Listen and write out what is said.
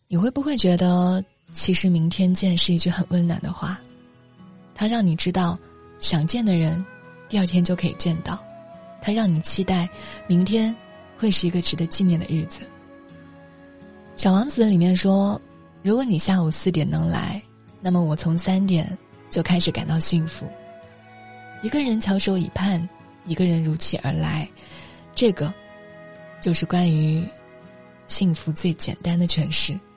你会不会觉得其实明天见是一句很温暖的话？它让你知道想见的人第二天就可以见到，它让你期待明天会是一个值得纪念的日子。小王子里面说，如果你下午4点能来，那么我从3点就开始感到幸福。一个人翘首以盼，一个人如期而来，这个就是关于幸福最简单的诠释。